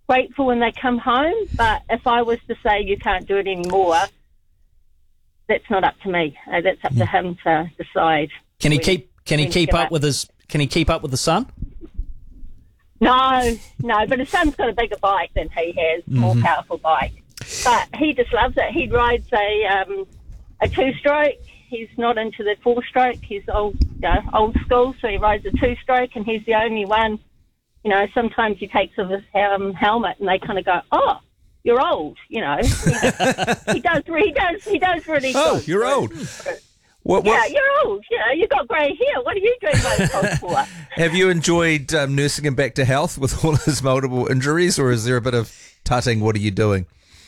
grateful when they come home, but if I was to say you can't do it anymore, that's not up to me. That's up to him to decide. Can he keep up with the son? No, but his son's got a bigger bike than he has, more powerful bike. But he just loves it. He rides a two-stroke. He's not into the four-stroke. He's old school, so he rides a two-stroke, and he's the only one. You know, sometimes he takes off his helmet, and they kind of go, "Oh, you're old." You know, he does really. Oh, good. you're old. Yeah, you're old. You know, you've got grey hair. What are you doing those for? Have you enjoyed nursing him back to health with all his multiple injuries, or is there a bit of tutting? What are you doing?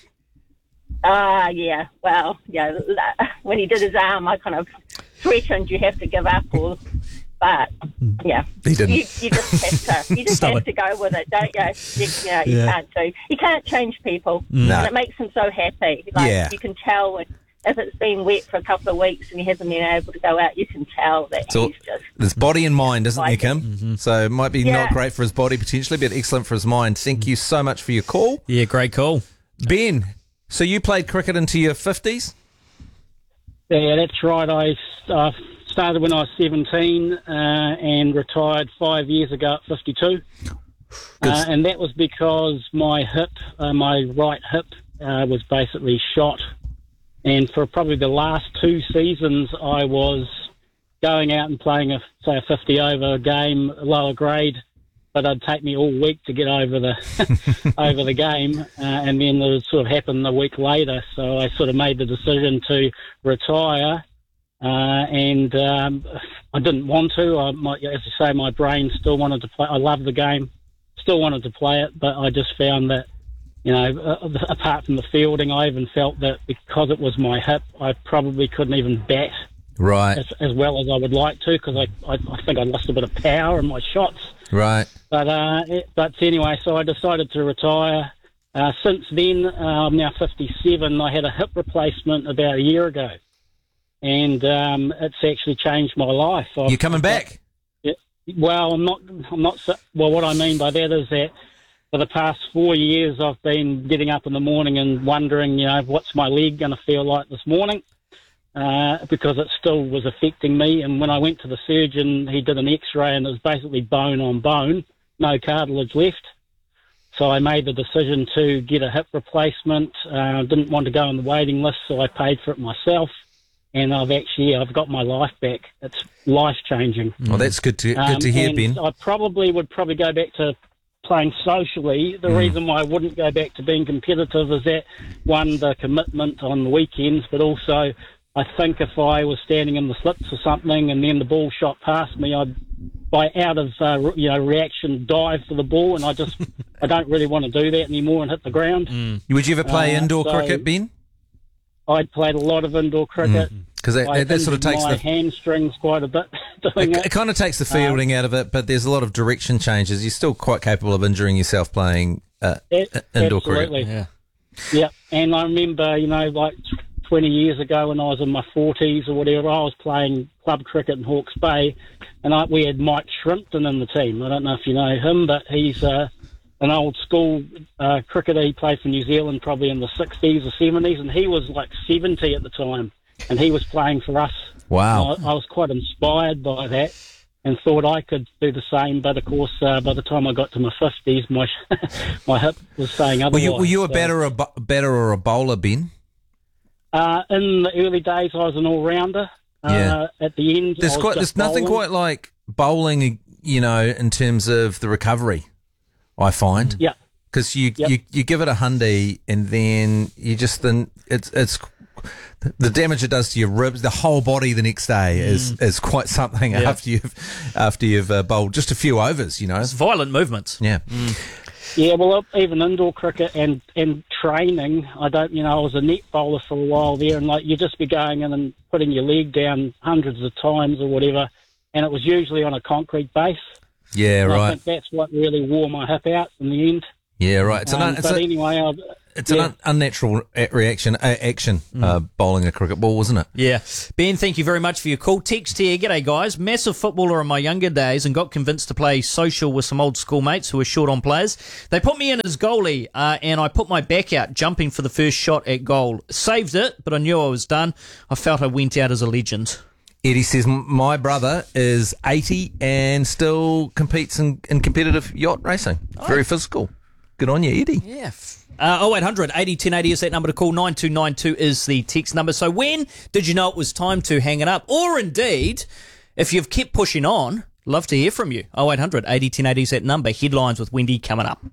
Yeah. Well, yeah. When he did his arm, I kind of threatened you have to give up, but yeah, he didn't. You just have to. You just have to go with it, don't you? You can't do. You can't change people, and it makes them so happy. Like you can tell if it's been wet for a couple of weeks and he hasn't been able to go out, you can tell that he's just... There's body and mind, isn't there, Kim? So it might be not great for his body potentially, but excellent for his mind. Thank you so much for your call. Yeah, great call. Ben, so you played cricket into your 50s? Yeah, that's right. I started when I was 17 and retired 5 years ago at 52. And that was because my hip, my right hip, was basically shot. And for probably the last 2 seasons, I was going out and playing a 50-over game, lower grade, but it'd take me all week to get over the over the game, and then it sort of happened a week later. So I sort of made the decision to retire, and I didn't want to. As I say, my brain still wanted to play. I love the game, still wanted to play it, but I just found that, you know, apart from the fielding, I even felt that because it was my hip, I probably couldn't even bat as well as I would like to, because I think I lost a bit of power in my shots. Right. But anyway, so I decided to retire. Since then, I'm now 57. I had a hip replacement about a year ago, and it's actually changed my life. You're coming back? Well, I'm not. Well, what I mean by that is that for the past 4 years, I've been getting up in the morning and wondering, you know, what's my leg going to feel like this morning, because it still was affecting me. And when I went to the surgeon, he did an X-ray, and it was basically bone on bone, no cartilage left. So I made the decision to get a hip replacement. Didn't want to go on the waiting list, so I paid for it myself. And I've got my life back. It's life-changing. Well, that's good to hear, Ben. I would probably go back to playing socially. The reason why I wouldn't go back to being competitive is that, one, the commitment on the weekends, but also I think if I was standing in the slips or something and then the ball shot past me, I'd, by out of reaction, dive for the ball, and I don't really want to do that anymore and hit the ground. Would you ever play indoor cricket, Ben? I'd played a lot of indoor cricket. Because that sort of takes my hamstrings quite a bit doing it. It kind of takes the fielding out of it, but there's a lot of direction changes. You're still quite capable of injuring yourself playing indoor cricket. Yeah, and I remember, you know, like 20 years ago when I was in my 40s or whatever, I was playing club cricket in Hawke's Bay, and we had Mike Shrimpton in the team. I don't know if you know him, but he's an old school cricketer. He played for New Zealand probably in the 60s or 70s, and he was like 70 at the time. And he was playing for us. Wow. I was quite inspired by that and thought I could do the same. But, of course, by the time I got to my 50s, my hip was saying otherwise. Were you a batter or a bowler, Ben? In the early days, I was an all-rounder. At the end, there's nothing quite like bowling, you know, in terms of the recovery, I find. Yeah. Because you give it a hundy and then you just it's the damage it does to your ribs, the whole body the next day is quite something after you've bowled just a few overs, you know. It's violent movements. Yeah. Yeah, well, even indoor cricket and training, I was a net bowler for a while there, and like you just be going in and putting your leg down hundreds of times or whatever, and it was usually on a concrete base. Yeah, and right. I think that's what really wore my hip out in the end. Yeah, right. Anyway, an unnatural action, bowling a cricket ball, wasn't it? Yeah. Ben, thank you very much for your call. Text here, g'day guys, massive footballer in my younger days and got convinced to play social with some old schoolmates who were short on players. They put me in as goalie and I put my back out jumping for the first shot at goal. Saved it, but I knew I was done. I felt I went out as a legend. Eddie says, my brother is 80 and still competes in competitive yacht racing. Very physical. Good on you, Eddie. Yeah. 0800 80 1080 is that number to call. 9292 is the text number. So when did you know it was time to hang it up? Or indeed, if you've kept pushing on, love to hear from you. 0800 80 1080 is that number. Headlines with Wendy coming up.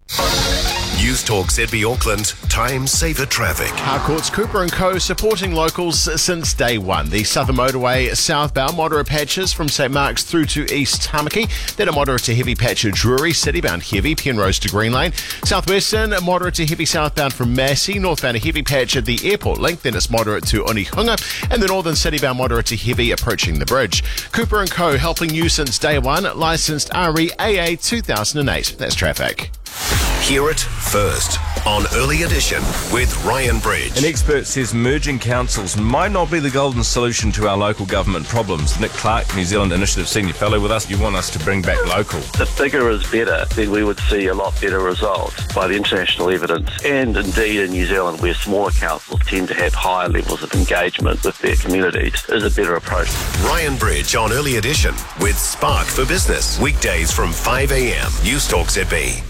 News Talk ZB Auckland, time saver traffic. Harcourt's Cooper & Co. supporting locals since day one. The Southern Motorway southbound moderate patches from St Mark's through to East Tamaki. Then a moderate to heavy patch at Drury, citybound heavy, Penrose to Green Lane. Southwestern, moderate to heavy southbound from Massey. Northbound a heavy patch at the airport link. Then it's moderate to Onehunga. And the northern citybound moderate to heavy approaching the bridge. Cooper & Co. helping you since day one. Licensed REAA 2008. That's traffic. Hear it first on Early Edition with Ryan Bridge. An expert says merging councils might not be the golden solution to our local government problems. Nick Clark, New Zealand Initiative Senior Fellow with us. You want us to bring back local. If bigger is better, then we would see a lot better results by the international evidence. And indeed in New Zealand, where smaller councils tend to have higher levels of engagement with their communities, is a better approach. Ryan Bridge on Early Edition with Spark for Business. Weekdays from 5 a.m. News Talk ZB.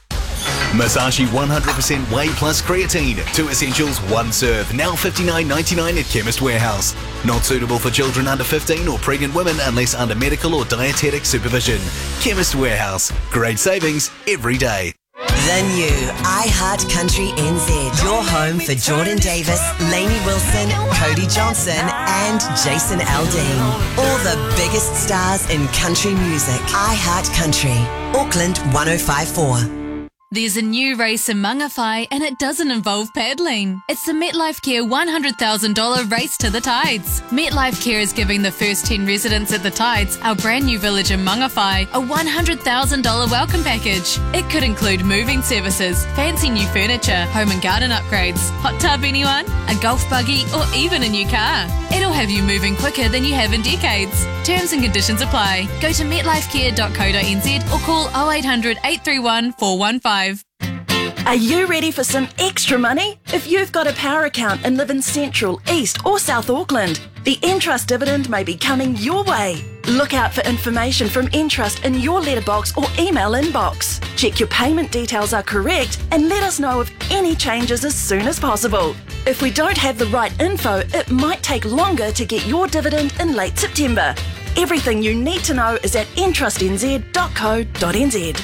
Masashi 100% Whey Plus Creatine. 2 essentials, 1 serve. Now $59.99 at Chemist Warehouse. Not suitable for children under 15 or pregnant women unless under medical or dietetic supervision. Chemist Warehouse. Great savings every day. The new iHeart Country NZ. Your home for Jordan Davis, Lainey Wilson, Cody Johnson and Jason Aldean. All the biggest stars in country music. iHeart Country. Auckland 105.4. There's a new race in Mangawhai and it doesn't involve paddling. It's the MetLife Care $100,000 Race to the Tides. MetLife Care is giving the first 10 residents at the Tides, our brand new village in Mangawhai, a $100,000 welcome package. It could include moving services, fancy new furniture, home and garden upgrades, hot tub anyone, a golf buggy or even a new car. It'll have you moving quicker than you have in decades. Terms and conditions apply. Go to metlifecare.co.nz or call 0800 831 415. Are you ready for some extra money? If you've got a power account and live in Central, East or South Auckland, the Entrust dividend may be coming your way. Look out for information from Entrust in your letterbox or email inbox. Check your payment details are correct and let us know of any changes as soon as possible. If we don't have the right info, it might take longer to get your dividend in late September. Everything you need to know is at entrustnz.co.nz.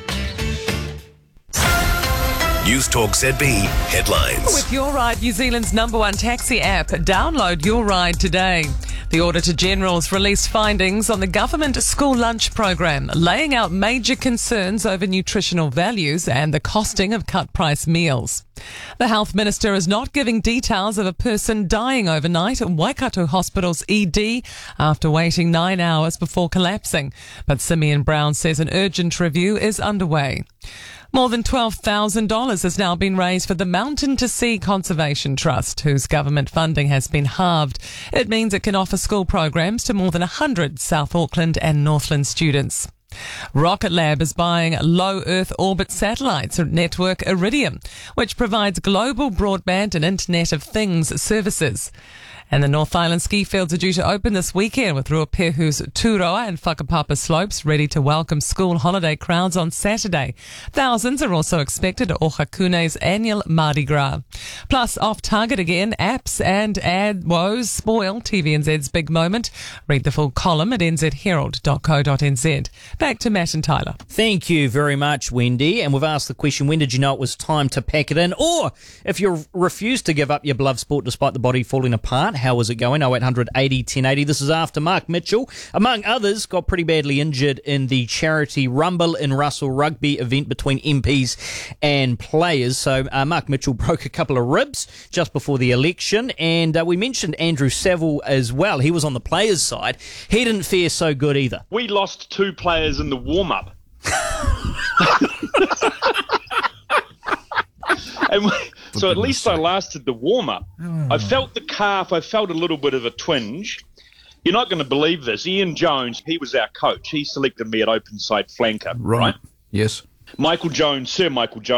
News Talk ZB headlines. With Your Ride, New Zealand's #1 taxi app, download Your Ride today. The Auditor General's released findings on the government school lunch program, laying out major concerns over nutritional values and the costing of cut-price meals. The Health Minister is not giving details of a person dying overnight at Waikato Hospital's ED after waiting 9 hours before collapsing, but Simeon Brown says an urgent review is underway. More than $12,000 has now been raised for the Mountain to Sea Conservation Trust, whose government funding has been halved. It means it can offer school programs to more than 100 South Auckland and Northland students. Rocket Lab is buying low Earth orbit satellites network Iridium, which provides global broadband and Internet of Things services. And the North Island ski fields are due to open this weekend with Ruapehu's Tūroa and Whakapapa slopes ready to welcome school holiday crowds on Saturday. Thousands are also expected at Ohakune's annual Mardi Gras. Plus, off target again, apps and ad woes spoil TVNZ's big moment. Read the full column at nzherald.co.nz. Back to Matt and Tyler. Thank you very much, Wendy. And we've asked the question, when did you know it was time to pack it in? Or if you refused to give up your beloved sport despite the body falling apart, how is it going? 0800 80 1080. This is after Mark Mitchell, among others, got pretty badly injured in the charity Rumble in Russell rugby event between MPs and players. So Mark Mitchell broke a couple of ribs just before the election. And we mentioned Andrew Saville as well. He was on the players' side. He didn't fare so good either. We lost 2 players in the warm-up. So at least I lasted the warm-up. I felt the calf. I felt a little bit of a twinge. You're not going to believe this. Ian Jones, he was our coach. He selected me at open side flanker. Right. Yes. Sir Michael Jones